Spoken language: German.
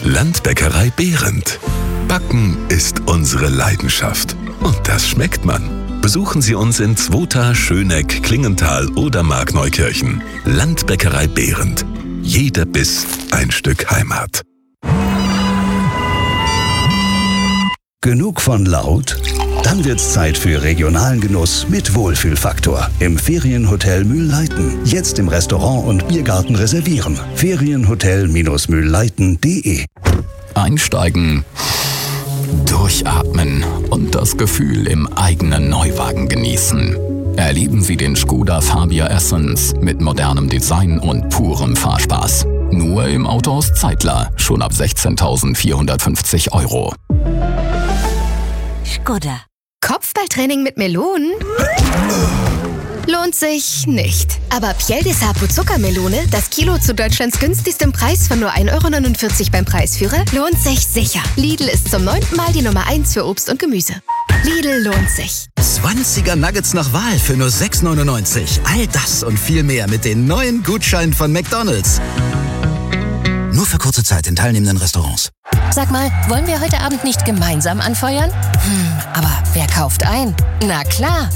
Landbäckerei Behrendt. Backen ist unsere Leidenschaft. Und das schmeckt man. Besuchen Sie uns in Zwota, Schöneck, Klingenthal oder Markneukirchen. Landbäckerei Behrendt. Jeder Biss ein Stück Heimat. Genug von laut? Dann wird's Zeit für regionalen Genuss mit Wohlfühlfaktor im Ferienhotel Mühlleiten. Jetzt im Restaurant und Biergarten reservieren. Ferienhotel-mühlleiten.de. Einsteigen, durchatmen und das Gefühl im eigenen Neuwagen genießen. Erleben Sie den Skoda Fabia Essence mit modernem Design und purem Fahrspaß. Nur im Autohaus Zeitler, schon ab 16.450 €. Skoda. Kopfballtraining mit Melonen? Lohnt sich nicht. Aber Piel de Sapo Zuckermelone, das Kilo zu Deutschlands günstigstem Preis von nur 1,49 € beim Preisführer, lohnt sich sicher. Lidl ist zum 9. Mal die Nummer 1 für Obst und Gemüse. Lidl lohnt sich. 20er Nuggets nach Wahl für nur 6,99 €. All das und viel mehr mit den neuen Gutscheinen von McDonald's. Nur für kurze Zeit in teilnehmenden Restaurants. Sag mal, wollen wir heute Abend nicht gemeinsam anfeuern? Aber wer kauft ein? Na klar,